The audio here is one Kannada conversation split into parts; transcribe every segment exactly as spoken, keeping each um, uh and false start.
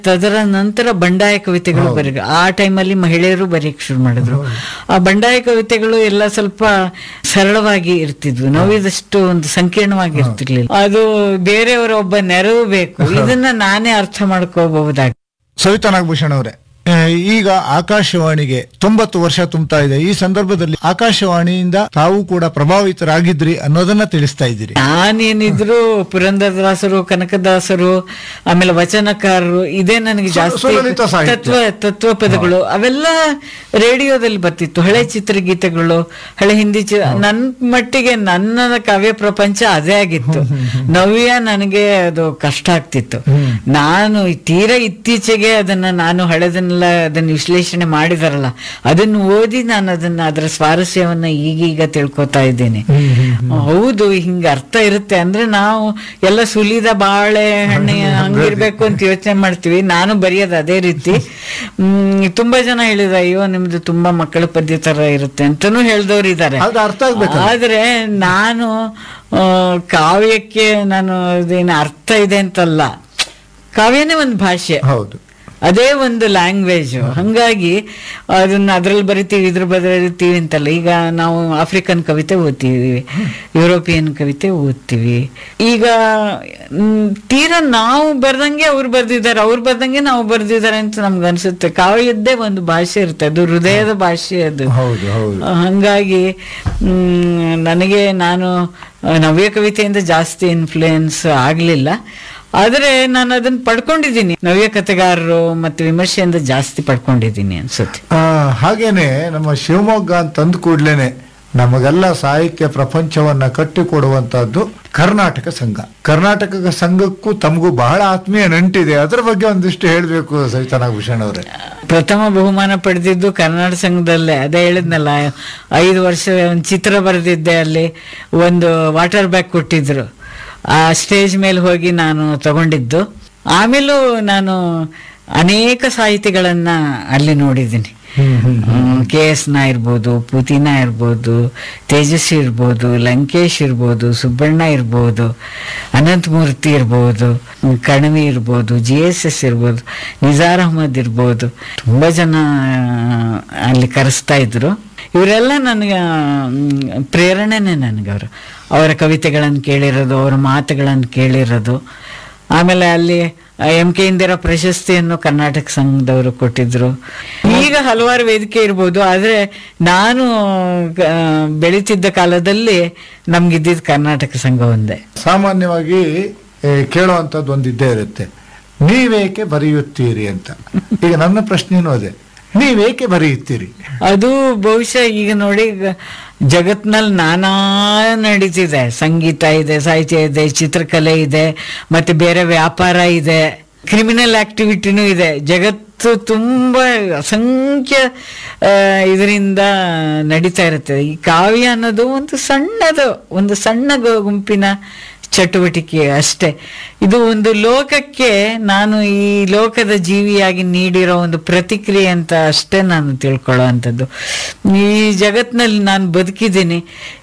ತದರ ನಂತರ ಬಂಡಾಯ ಕವಿತೆಗಳು ಬರೀ ಆ ಟೈಮಲ್ಲಿ ಮಹಿಳೆಯರು ಬರೆಯಕ್ಕೆ ಶುರು ಮಾಡಿದ್ರು. ಆ ಬಂಡಾಯ ಕವಿತೆಗಳು ಎಲ್ಲ ಸ್ವಲ್ಪ ಸರಳವಾಗಿ ಇರ್ತಿದ್ವು, ನೋವಿದಷ್ಟು ಒಂದು ಸಂಕೀರ್ಣವಾಗಿ ಇರ್ತಿರ್ಲಿಲ್ಲ. ಅದು ಬೇರೆಯವರ ಒಬ್ಬ ನೆರವು ಬೇಕು, ಇದನ್ನ ನಾನೇ ಅರ್ಥ ಮಾಡ್ಕೋಬಹುದಾಗಿ. ಸವಿತಾ ನಾಗಭೂಷಣ್ ಅವರೇ, ಈಗ ಆಕಾಶವಾಣಿಗೆ ತೊಂಬತ್ತು ವರ್ಷ ತುಂಬ್ತಾ ಇದೆ. ಈ ಸಂದರ್ಭದಲ್ಲಿ ಆಕಾಶವಾಣಿಯಿಂದ ತಾವು ಕೂಡ ಪ್ರಭಾವಿತರಾಗಿದ್ರಿ ಅನ್ನೋದನ್ನ ತಿಳಿಸ್ತಾ ಇದ್ದೀರಿ. ನಾನೇನಿದ್ರು ಪುರಂದರದಾಸರು, ಕನಕದಾಸರು, ಆಮೇಲೆ ವಚನಕಾರರು, ಇದೇ ನನಗೆ ಜಾಸ್ತಿ. ತತ್ವ ತತ್ವ ಪದಗಳು ಅವೆಲ್ಲ ರೇಡಿಯೋದಲ್ಲಿ ಬರ್ತಿತ್ತು, ಹಳೆ ಚಿತ್ರಗೀತೆಗಳು, ಹಳೆ ಹಿಂದಿ ಚಿ ನನ್ನ ಮಟ್ಟಿಗೆ ನನ್ನ ಕಾವ್ಯ ಪ್ರಪಂಚ ಅದೇ ಆಗಿತ್ತು. ನವ್ಯ ನನಗೆ ಅದು ಕಷ್ಟ ಆಗ್ತಿತ್ತು. ನಾನು ತೀರಾ ಇತ್ತೀಚೆಗೆ ಅದನ್ನ ನಾನು ಹಳೆದನ್ನೆಲ್ಲ ಅದನ್ನ ವಿಶ್ಲೇಷಣೆ ಮಾಡಿದಾರಲ್ಲ ಅದನ್ನು ಓದಿ ನಾನು ಅದನ್ನ ಅದರ ಸ್ವಾರಸ್ಯವನ್ನ ಈಗೀಗ ತಿಳ್ಕೊತಾ ಇದ್ದೇನೆ. ಹೌದು, ಹಿಂಗ ಅರ್ಥ ಇರುತ್ತೆ ಅಂದ್ರೆ ನಾವು ಎಲ್ಲ ಸುಲಿದ ಬಾಳೆ ಹಣ್ಣೆ ಹಂಗಿರ್ಬೇಕು ಅಂತ ಯೋಚನೆ ಮಾಡ್ತೀವಿ. ನಾನು ಬರೆಯೋದು ಅದೇ ರೀತಿ. ಹ್ಮ್ ತುಂಬಾ ಜನ ಹೇಳಿದ, ಅಯ್ಯೋ ನಿಮ್ದು ತುಂಬಾ ಮಕ್ಕಳ ಪದ್ಯ ತರ ಇರುತ್ತೆ ಅಂತಾನೂ ಹೇಳ್ದವ್ರು ಇದ್ದಾರೆ. ಆದ್ರೆ ನಾನು ಕಾವ್ಯಕ್ಕೆ ನಾನು ಅದೇನು ಅರ್ಥ ಇದೆ ಅಂತಲ್ಲ, ಕಾವ್ಯನೇ ಒಂದು ಭಾಷೆ, ಹೌದು, ಅದೇ ಒಂದು ಲ್ಯಾಂಗ್ವೇಜ್. ಹಂಗಾಗಿ ಅದನ್ನ ಅದ್ರಲ್ಲಿ ಬರಿತೀವಿ, ಇದ್ರ ಬರಿತೀವಿ ಅಂತಲ್ಲ. ಈಗ ನಾವು ಆಫ್ರಿಕನ್ ಕವಿತೆ ಓದ್ತೀವಿ, ಯುರೋಪಿಯನ್ ಕವಿತೆ ಓದ್ತೀವಿ. ಈಗ ತೀರಾ ನಾವು ಬರ್ದಂಗೆ ಅವ್ರು ಬರ್ದಿದ್ದಾರೆ, ಅವ್ರು ಬರ್ದಂಗೆ ನಾವು ಬರ್ದಿದ್ದಾರೆ ಅಂತ ನಮ್ಗೆ ಅನ್ಸುತ್ತೆ. ಕಾವ್ಯದ್ದೇ ಒಂದು ಭಾಷೆ ಇರುತ್ತೆ, ಅದು ಹೃದಯದ ಭಾಷೆ ಅದು. ಹಂಗಾಗಿ ಹ್ಮ್ ನನಗೆ ನಾನು ನವ್ಯ ಕವಿತೆಯಿಂದ ಜಾಸ್ತಿ ಇನ್ಫ್ಲೂಯೆನ್ಸ್ ಆಗ್ಲಿಲ್ಲ. ಆದ್ರೆ ನಾನು ಅದನ್ನ ಪಡ್ಕೊಂಡಿದ್ದೀನಿ, ನವ್ಯ ಕಥೆಗಾರರು ಮತ್ತೆ ವಿಮರ್ಶೆಯಿಂದ ಜಾಸ್ತಿ ಪಡ್ಕೊಂಡಿದ್ದೀನಿ ಅನ್ಸುತ್ತೆ. ಹಾಗೇನೆ ನಮ್ಮ ಶಿವಮೊಗ್ಗ ಅಂತ ಅಂದ ಕೂಡ್ಲೇನೆ ನಮಗೆಲ್ಲ ಸಾಹಿತ್ಯ ಪ್ರಪಂಚವನ್ನ ಕಟ್ಟಿಕೊಡುವಂತಹದ್ದು ಕರ್ನಾಟಕ ಸಂಘ. ಕರ್ನಾಟಕ ಸಂಘಕ್ಕೂ ತಮಗೂ ಬಹಳ ಆತ್ಮೀಯ ನಂಟಿದೆ, ಅದರ ಬಗ್ಗೆ ಒಂದಿಷ್ಟು ಹೇಳ್ಬೇಕು ಸವಿತಾ ನಾಗಭೂಷಣ್ ಅವರೇ. ಪ್ರಥಮ ಬಹುಮಾನ ಪಡೆದಿದ್ದು ಕರ್ನಾಟಕ ಸಂಘದಲ್ಲೇ, ಅದೇ ಹೇಳಿದ್ನಲ್ಲ, ಐದು ವರ್ಷ ಒಂದು ಚಿತ್ರ ಬರೆದಿದ್ದೆ, ಅಲ್ಲಿ ಒಂದು ವಾಟರ್ ಬ್ಯಾಗ್ ಕೊಟ್ಟಿದ್ರು, ಆ ಸ್ಟೇಜ್ ಮೇಲೆ ಹೋಗಿ ನಾನು ತಗೊಂಡಿದ್ದು. ಆಮೇಲೂ ನಾನು ಅನೇಕ ಸಾಹಿತಿಗಳನ್ನ ಅಲ್ಲಿ ನೋಡಿದ್ದೀನಿ. ಕೆ ಎಸ್ ನ ಇರ್ಬೋದು, ಪುತಿನ ಇರ್ಬೋದು, ತೇಜಸ್ವಿ ಇರ್ಬೋದು, ಲಂಕೇಶ್ ಇರ್ಬೋದು, ಸುಬ್ಬಣ್ಣ ಇರ್ಬೋದು, ಅನಂತಮೂರ್ತಿ ಇರ್ಬೋದು, ಕಣವಿ ಇರ್ಬೋದು, ಜಿ ಎಸ್ ಎಸ್ ಇರ್ಬೋದು, ನಿಜಾರ್ ಅಹಮದ್ ಇರ್ಬೋದು, ತುಂಬಾ ಜನ ಅಲ್ಲಿ ಕರೆಸ್ತಾ ಇದ್ರು. ಇವರೆಲ್ಲ ನನಗೆ ಪ್ರೇರಣೆನೇ ನನಗವರು. ಅವರ ಕವಿತೆಗಳನ್ನು ಕೇಳಿರೋದು, ಅವರ ಮಾತುಗಳನ್ನು ಕೇಳಿರೋದು. ಆಮೇಲೆ ಅಲ್ಲಿ ಎಂ ಕೆ ಇಂದಿರಾ ಪ್ರಶಸ್ತಿಯನ್ನು ಕರ್ನಾಟಕ ಸಂಘದವರು ಕೊಟ್ಟಿದ್ರು. ಈಗ ಹಲವಾರು ವೇದಿಕೆ ಇರ್ಬೋದು, ಆದ್ರೆ ನಾನು ಬೆಳೀತಿದ್ದ ಕಾಲದಲ್ಲಿ ನಮ್ಗಿದ್ದಿದ್ದು ಕರ್ನಾಟಕ ಸಂಘ ಒಂದೇ. ಸಾಮಾನ್ಯವಾಗಿ ಕೇಳುವಂಥದ್ದು ಒಂದಿದ್ದೇ ಇರುತ್ತೆ, ನೀವೇಕೆ ಬರೆಯುತ್ತೀರಿ ಅಂತ. ಈಗ ನನ್ನ ಪ್ರಶ್ನೆನೂ ಅದೇ, ನೀವೇಕೆ ಬರೆಯುತ್ತೀರಿ? ಅದು ಬಹುಶಃ ಈಗ ನೋಡಿ, ಜಗತ್ನಲ್ಲಿ ನಾನಾ ನಡೀತಿದೆ, ಸಂಗೀತ ಇದೆ, ಸಾಹಿತ್ಯ ಇದೆ, ಚಿತ್ರಕಲೆ ಇದೆ, ಮತ್ತೆ ಬೇರೆ ವ್ಯಾಪಾರ ಇದೆ, ಕ್ರಿಮಿನಲ್ ಆಕ್ಟಿವಿಟಿನೂ ಇದೆ. ಜಗತ್ತು ತುಂಬಾ ಅಸಂಖ್ಯ ಇದರಿಂದ ನಡೀತಾ ಇರುತ್ತೆ. ಈ ಕಾವ್ಯ ಅನ್ನೋದು ಒಂದು ಸಣ್ಣದು, ಒಂದು ಸಣ್ಣ ಗುಂಪಿನ ಚಟುವಟಿಕೆ ಅಷ್ಟೇ. ಇದು ಒಂದು ಲೋಕಕ್ಕೆ ನಾನು ಈ ಲೋಕದ ಜೀವಿಯಾಗಿ ನೀಡಿರೋ ಒಂದು ಪ್ರತಿಕ್ರಿಯೆ ಅಂತ ಅಷ್ಟೇ ನಾನು ತಿಳ್ಕೊಳ್ಳೋ ಅಂಥದ್ದು. ಈ ಜಗತ್ತಿನಲ್ಲಿ ನಾನು ಬದುಕಿದ್ದೀನಿ,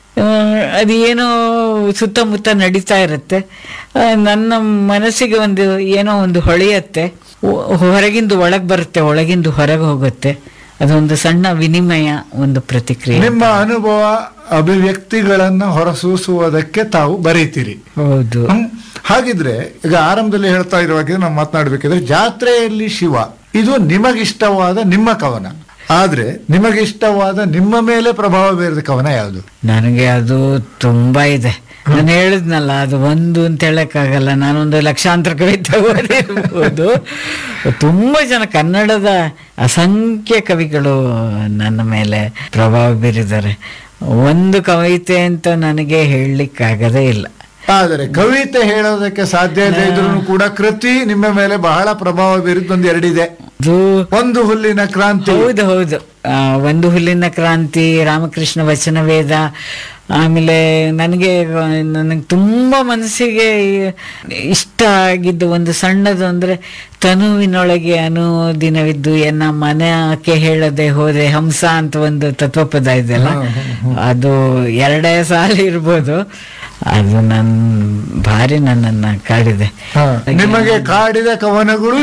ಅದು ಏನೋ ಸುತ್ತಮುತ್ತ ನಡೀತಾ ಇರುತ್ತೆ, ನನ್ನ ಮನಸ್ಸಿಗೆ ಒಂದು ಏನೋ ಒಂದು ಹೊಳೆಯತ್ತೆ, ಹೊರಗಿಂದು ಒಳಗೆ ಬರುತ್ತೆ, ಒಳಗಿಂದು ಹೊರಗೆ ಹೋಗುತ್ತೆ. ಅದೊಂದು ಸಣ್ಣ ವಿನಿಮಯ, ಒಂದು ಪ್ರತಿಕ್ರಿಯೆ. ನಿಮ್ಮ ಅನುಭವ ಅಭಿವ್ಯಕ್ತಿಗಳನ್ನ ಹೊರಸೂಸುವುದಕ್ಕೆ ತಾವು ಬರೀತೀರಿ. ಹೌದು. ಹಾಗಿದ್ರೆ ಈಗ ಆರಂಭದಲ್ಲಿ ಹೇಳ್ತಾ ಇರುವಾಗ ನಾವು ಮಾತನಾಡ್ಬೇಕಿದ್ರೆ, ಜಾತ್ರೆಯಲ್ಲಿ ಶಿವ ಇದು ನಿಮಗಿಷ್ಟವಾದ ನಿಮ್ಮ ಕವನ. ಆದ್ರೆ ನಿಮಗಿಷ್ಟವಾದ ನಿಮ್ಮ ಮೇಲೆ ಪ್ರಭಾವ ಬೀರಿದ ಕವನ ಯಾವುದು? ನನಗೆ ಅದು ತುಂಬಾ ಇದೆ. ನಾನು ಹೇಳಿದ್ನಲ್ಲ, ಅದು ಒಂದು ಅಂತ ಹೇಳಕ್ಕಾಗಲ್ಲ. ನಾನೊಂದು ಲಕ್ಷಾಂತರ ಕವಿತೆ ಓದಿರ್ಬೋದು. ತುಂಬಾ ಜನ ಕನ್ನಡದ ಅಸಂಖ್ಯ ಕವಿಗಳು ನನ್ನ ಮೇಲೆ ಪ್ರಭಾವ ಬೀರಿದ್ದಾರೆ. ಒಂದು ಕವಿತೆ ಅಂತ ನನಗೆ ಹೇಳಲಿಕ್ಕಾಗದೇ ಇಲ್ಲ. ಆದರೆ ಕವಿತೆ ಹೇಳೋದಕ್ಕೆ ಸಾಧ್ಯ ಇಲ್ಲ ಇದ್ರೂ ಕೂಡ ಕೃತಿ ನಿಮ್ಮ ಮೇಲೆ ಬಹಳ ಪ್ರಭಾವ ಬೀರಿದ ಒಂದು ಎರಡಿದೆ. ಒಂದು ಹುಲ್ಲಿನ ಕ್ರಾಂತಿ. ಹೌದು ಹೌದು, ಒಂದು ಹುಲ್ಲಿನ ಕ್ರಾಂತಿ, ರಾಮಕೃಷ್ಣ ವಚನ ವೇದ. ಆಮೇಲೆ ನನಗೆ ನನಗೆ ತುಂಬಾ ಮನಸ್ಸಿಗೆ ಇಷ್ಟ ಆಗಿದ್ದು ಒಂದು ಸಣ್ಣದು ಅಂದ್ರೆ, ತನುವಿನೊಳಗೆ ಅನುದಿನವಿದ್ದು ಎನ್ನ ಮನಕ್ಕೆ ಹೇಳದೆ ಹೋದೆ ಹಂಸ ಅಂತ ಒಂದು ತತ್ವಪದ ಇದೆಯಲ್ಲ, ಅದು ಎರಡೇ ಸಾಲ ಇರ್ಬೋದು. ಅದು ನನ್ ಭಾರಿ ನನ್ನನ್ನ ಕಾಡಿದೆ. ನಿಮಗೆ ಕಾಡಿದ ಕವನಗಳು